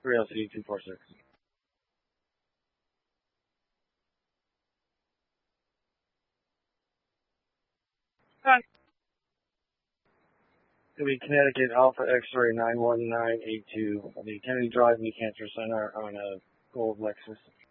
3LC 246. Hi. It'll be Connecticut Alpha X-ray 91982. The Kennedy Drive New Cancer Center on a gold Lexus.